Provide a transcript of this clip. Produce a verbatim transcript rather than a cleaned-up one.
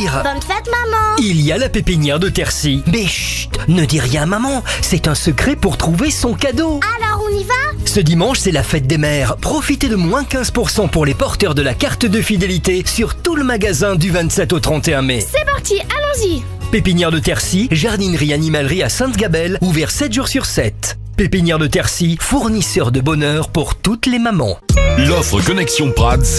dire. Bonne fête, maman. Il y a la pépinière de Tercy. Mais chut, ne dis rien à maman, c'est un secret pour trouver son cadeau. Alors, on y va? Ce dimanche, c'est la fête des mères. Profitez de moins quinze pour cent pour les porteurs de la carte de fidélité sur tout le magasin du vingt-sept au trente et un mai. C'est parti, allons-y. Pépinière de Tercy, jardinerie animalerie à Sainte-Gabelle, ouvert sept jours sur sept. Pépinière de Tercy, fournisseur de bonheur pour toutes les mamans. L'offre Connexion Prades.